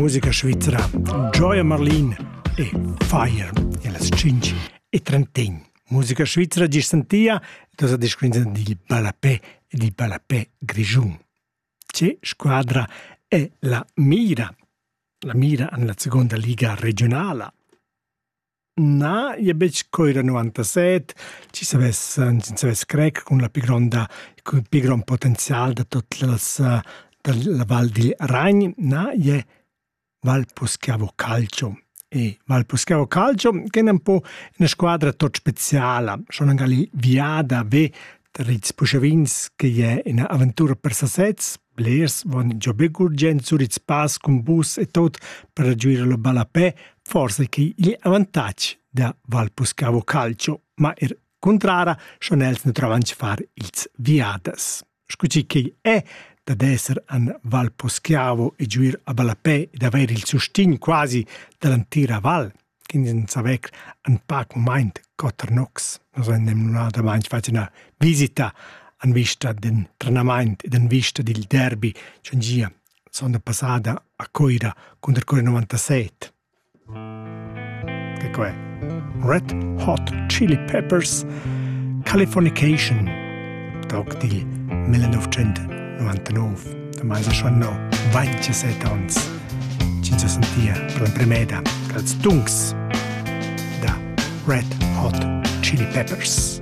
musica svizzera Gioia Marlin e Fire nelles 5:30. Musica svizzera di sentia cosa descrizione di Balapè e di Balapè Grigiun. C'è squadra è la Mira nella seconda liga regionale. Io bec coira 97, ci savess crec con il più gran potenziale da tutte la Val di Ragn, è Val Poschiavo Calcio. E Val Poschiavo Calcio che è un po' una squadra tot speciale, sono anche viada ve Ritz Puschavins che è un'avventura per Sassets, Blers von Giobegur gent su Ritz Pass con bus e tot per raggiungere la Balapè, forse che il vantaggio da Val Poschiavo Calcio, ma il contrario sono els ne trovano fare ils viadas. Scusi che è da essere an Val Poschiavo e giuir a Balapè ed avere il sustin quasi dell'intera Val, che non sapeva un po' moment Cotternox. Noi andiamo davanti a fare una visita in vista del treinamento e in vista del derby, cioè gia sono passata a Coira contro il Coira 97. Che è? Red Hot Chili Peppers Californication, tog di 1999. Da mai sono 27 anni. Ci si sentia per la primera als Dunks da Red Hot Chili Peppers.